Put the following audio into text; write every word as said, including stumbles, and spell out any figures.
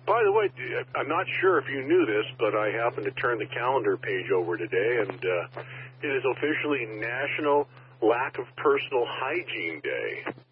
By the way, I'm not sure if you knew this, but I happened to turn the calendar page over today, and uh, it is officially National Lack of Personal Hygiene Day.